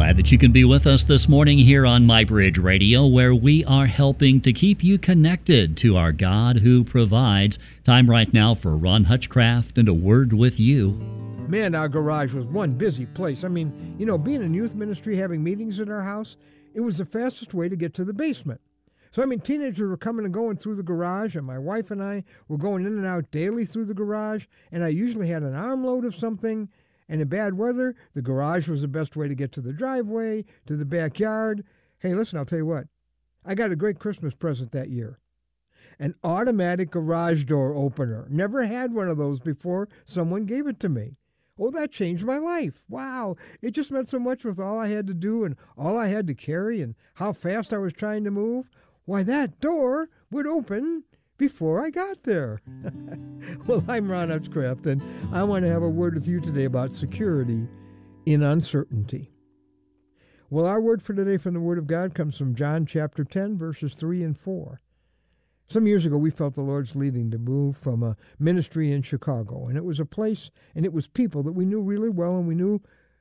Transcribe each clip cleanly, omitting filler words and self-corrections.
Glad that you can be with us this morning here on MyBridge Radio, where we are helping to keep you connected to our God who provides. Time right now for Ron Hutchcraft and A Word with You. Man, our garage was one busy place. I mean, being in youth ministry, having meetings at our house, it was the fastest way to get to the basement. So, teenagers were coming and going through the garage, and my wife and I were going in and out daily through the garage, and I usually had an armload of something. And in bad weather, the garage was the best way to get to the driveway, to the backyard. Hey, listen, I'll tell you what. I got a great Christmas present that year. An automatic garage door opener. Never had one of those before. Someone gave it to me. Oh, that changed my life. Wow. It just meant so much with all I had to do and all I had to carry and how fast I was trying to move. Why, that door would open before I got there. Well, I'm Ron Hutchcraft, and I want to have a word with you today about security in uncertainty. Well, our word for today from the Word of God comes from John chapter 10, verses 3 and 4. Some years ago, we felt the Lord's leading to move from a ministry in Chicago, and it was a place and it was people that we knew really well, and we knew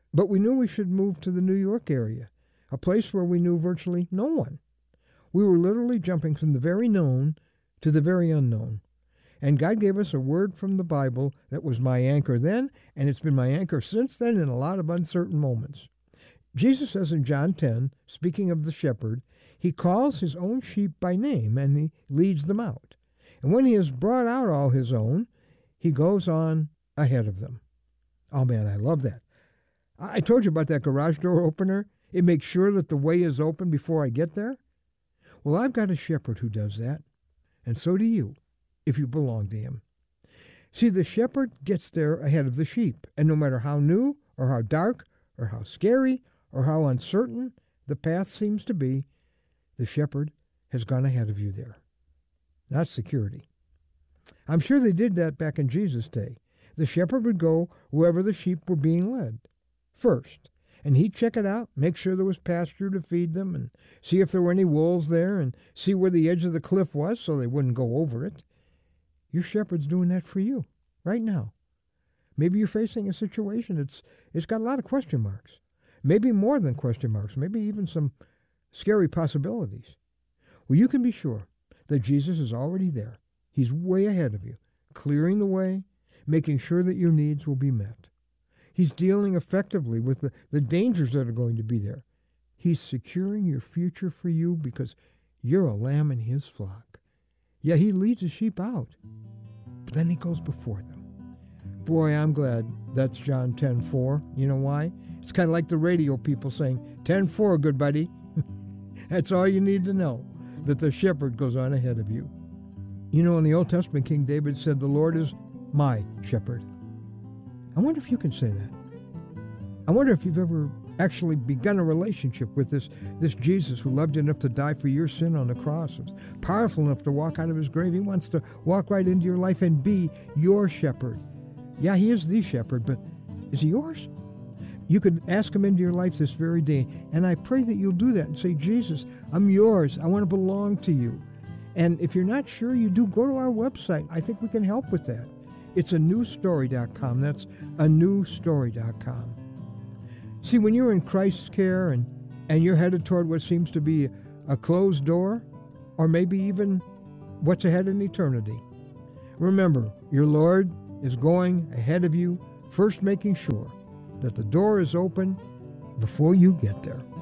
we should move to the New York area, a place where we knew virtually no one. We were literally jumping from the very known to the very unknown. And God gave us a word from the Bible that was my anchor then, and it's been my anchor since then in a lot of uncertain moments. Jesus says in John 10, speaking of the shepherd, he calls his own sheep by name and he leads them out. And when he has brought out all his own, he goes on ahead of them. Oh man, I love that. I told you about that garage door opener. It makes sure that the way is open before I get there. Well, I've got a shepherd who does that. And so do you, if you belong to him. See, the shepherd gets there ahead of the sheep, and no matter how new or how dark or how scary or how uncertain the path seems to be, the shepherd has gone ahead of you there. That's security. I'm sure they did that back in Jesus' day. The shepherd would go wherever the sheep were being led first, and he'd check it out, make sure there was pasture to feed them, and see if there were any wolves there, and see where the edge of the cliff was so they wouldn't go over it. Your shepherd's doing that for you right now. Maybe you're facing a situation it's got a lot of question marks. Maybe more than question marks. Maybe even some scary possibilities. Well, you can be sure that Jesus is already there. He's way ahead of you, clearing the way, making sure that your needs will be met. He's dealing effectively with the dangers that are going to be there. He's securing your future for you because you're a lamb in his flock. Yeah, he leads his sheep out, but then he goes before them. Boy, I'm glad that's John 10:4. You know why? It's kind of like the radio people saying, 10:4, good buddy. That's all you need to know, that the shepherd goes on ahead of you. In the Old Testament, King David said, the Lord is my shepherd. I wonder if you can say that. I wonder if you've ever actually begun a relationship with this Jesus who loved you enough to die for your sin on the cross, was powerful enough to walk out of his grave. He wants to walk right into your life and be your shepherd. Yeah, he is the shepherd, but is he yours? You could ask him into your life this very day, and I pray that you'll do that and say, Jesus, I'm yours. I want to belong to you. And if you're not sure you do, go to our website. I think we can help with that. It's anewstory.com. That's anewstory.com. See, when you're in Christ's care and you're headed toward what seems to be a closed door, or maybe even what's ahead in eternity, remember, your Lord is going ahead of you, first making sure that the door is open before you get there.